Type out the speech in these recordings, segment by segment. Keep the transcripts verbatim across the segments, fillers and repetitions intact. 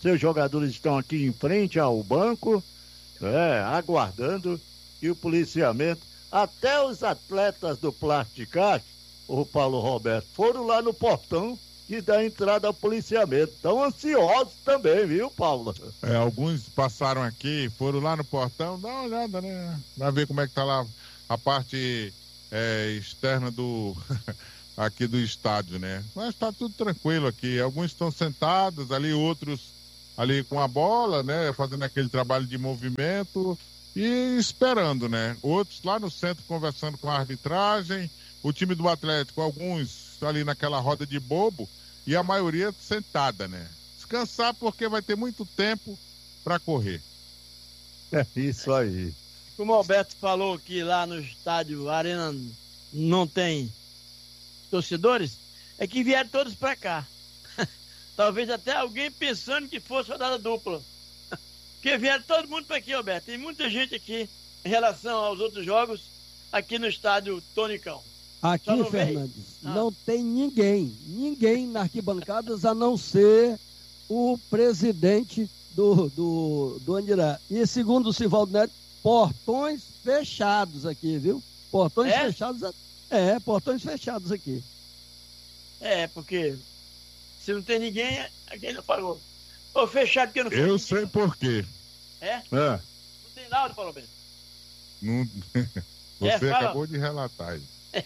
Seus jogadores estão aqui em frente ao banco, é, aguardando, e o policiamento, até os atletas do Plasticate, o Paulo Roberto, foram lá no portão e dá entrada ao policiamento. Estão ansiosos também, viu, Paulo? É, alguns passaram aqui, foram lá no portão, dá uma olhada, né? Pra ver como é que tá lá a parte é, externa do aqui do estádio, né? Mas tá tudo tranquilo aqui. Alguns estão sentados ali, outros ali com a bola, né? Fazendo aquele trabalho de movimento e esperando, né? Outros lá no centro conversando com a arbitragem. O time do Atlético, alguns ali naquela roda de bobo e a maioria sentada, né? Descansar porque vai ter muito tempo para correr. É isso aí. Como o Alberto falou que lá no estádio Arena não tem torcedores, é que vieram todos para cá. Talvez até alguém pensando que fosse rodada dupla. Porque vieram todo mundo para aqui, Alberto. Tem muita gente aqui em relação aos outros jogos aqui no estádio Tonicão. Aqui, Fernandes, ah. não tem ninguém, ninguém nas arquibancadas a não ser o presidente do, do, do Andirá. E segundo o Sivaldo Neto, portões fechados aqui, viu? Portões é? fechados. É, portões fechados aqui. É, porque se não tem ninguém, alguém não pagou. Ou fechado porque não foi. Eu sei por quê. É? é? Não tem laudo, Paulo Bento. Não... Você é, acabou de relatar aí.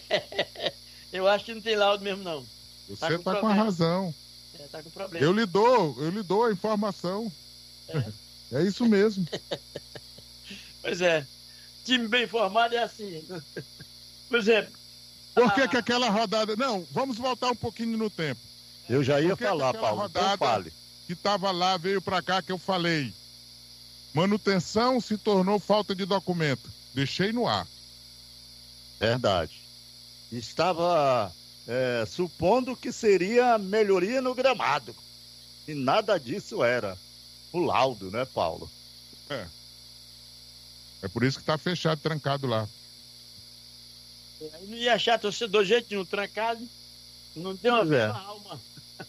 Eu acho que não tem laudo mesmo, não. Você tá com, tá com a razão. É, tá com problema. Eu lhe dou, eu lhe dou a informação. É, é isso mesmo. Pois é. Time bem formado é assim. Por exemplo. Por que, ah, que aquela rodada... Não, vamos voltar um pouquinho no tempo. Eu já ia Por que falar, que Paulo. Rodada então fale. Que estava lá, veio para cá, que eu falei. Manutenção se tornou falta de documento. Deixei no ar. Verdade. Estava é, supondo que seria melhoria no gramado. E nada disso era. O laudo, né, Paulo? É. É por isso que está fechado, trancado lá. Aí não ia achar torcedor gente no trancado. Não tem uma, é. uma alma.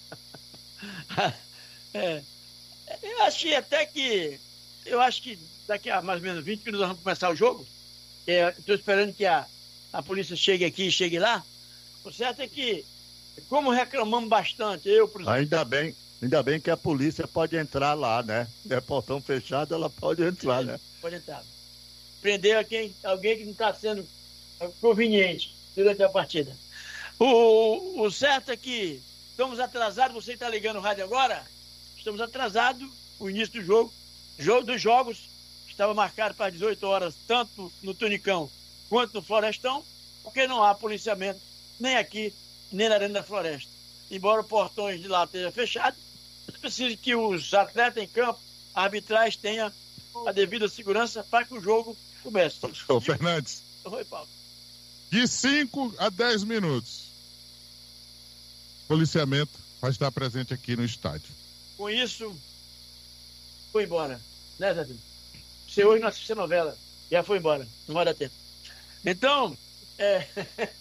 É. Eu achei até que... Eu acho que daqui a mais ou menos vinte minutos nós vamos começar o jogo. Estou esperando que a, a polícia chegue aqui e chegue lá. O certo é que, como reclamamos bastante, eu, por exemplo... Ainda bem, ainda bem que a polícia pode entrar lá, né? É portão fechado, ela pode entrar, né? Pode entrar. Prender alguém, alguém que não está sendo conveniente durante a partida. O, o certo é que estamos atrasados. Você está ligando o rádio agora? Estamos atrasados. O início do jogo, jogo dos jogos, estava marcado para dezoito horas, tanto no Tunicão quanto no Florestão, porque não há policiamento nem aqui, nem na Arena da Floresta. Embora os portões de lá estejam fechados, é preciso que os atletas em campo, a arbitragem tenha a devida segurança para que o jogo comece. Ô, Fernandes. Oi, Paulo. De cinco a dez minutos, policiamento vai estar presente aqui no estádio. Com isso, foi embora, né, Zé? Você hoje não assistiu a novela, já foi embora, não vai dar tempo. Então, é...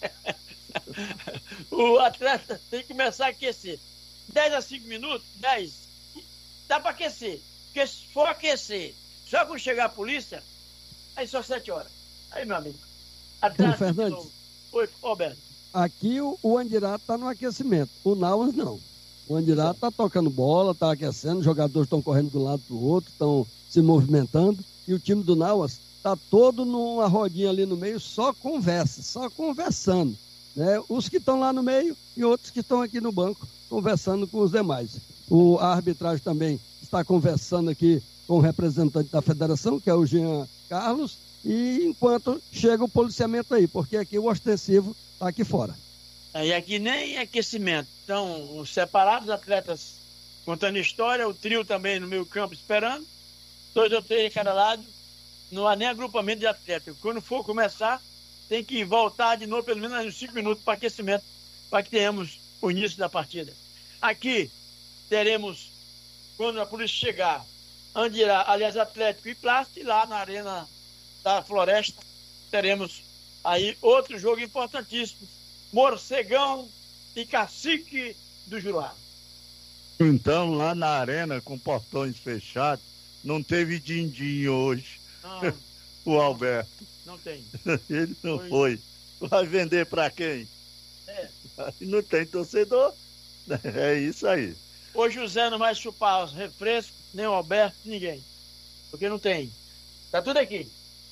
o atleta tem que começar a aquecer. dez a cinco minutos, dez, dá para aquecer. Porque se for aquecer, só quando chegar a polícia, aí só sete horas. Aí, meu amigo. Ô, Fernandes. Oi, Roberto. Aqui o, o Andirá está no aquecimento, o Nauas não. O Andirá está tocando bola, está aquecendo, os jogadores estão correndo de um lado para o outro, estão se movimentando, e o time do Nauas está todo numa rodinha ali no meio, só conversa, só conversando. Né? Os que estão lá no meio e outros que estão aqui no banco, conversando com os demais. O, a arbitragem também está conversando aqui com o representante da federação, que é o Jean Carlos, e enquanto chega o policiamento aí, porque aqui o ostensivo está aqui fora. E aqui nem aquecimento. Estão separados, atletas contando história, o trio também no meio campo esperando, dois ou três de cada lado, não há nem agrupamento de atletas. Quando for começar, tem que voltar de novo, pelo menos uns cinco minutos para aquecimento, para que tenhamos o início da partida. Aqui teremos, quando a polícia chegar, Andirá, aliás, Atlético e Plástico, e lá na Arena da Floresta, teremos aí outro jogo importantíssimo, Morcegão e Cacique do Juruá. Então, lá na arena, com portões fechados, não teve din-din hoje. Não, o Alberto. não tem. Ele não foi. foi. Vai vender para quem? É. Não tem torcedor. É isso aí. Hoje o Zé não vai chupar os refrescos, nem o Alberto, ninguém. Porque não tem. Tá tudo aqui.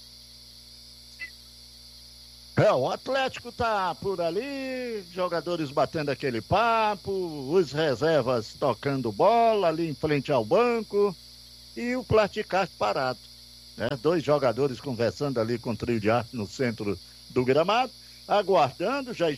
É, o Atlético tá por ali, jogadores batendo aquele papo, os reservas tocando bola ali em frente ao banco e o Platicast parado. Né? Dois jogadores conversando ali com o trio de arte no centro do gramado, aguardando, já